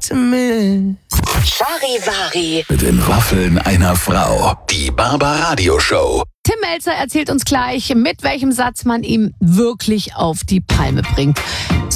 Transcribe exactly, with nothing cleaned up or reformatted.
to me. Charivari. Mit den Waffeln einer Frau. Die Barbaradio-Show. Tim Melzer erzählt uns gleich, mit welchem Satz man ihm wirklich auf die Palme bringt.